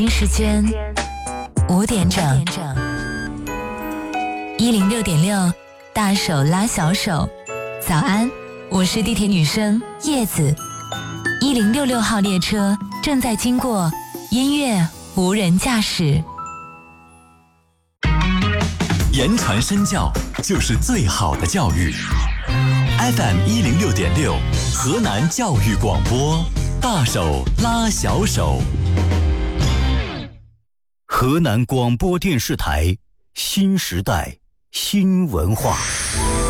时间5点整，106.6，大手拉小手。早安，我是地铁女生叶子。1066号列车正在经过，音乐无人驾驶。 言传身教就是最好的教育。FM 106.6，河南教育广播，大手拉小手。河南广播电视台，新时代新文化。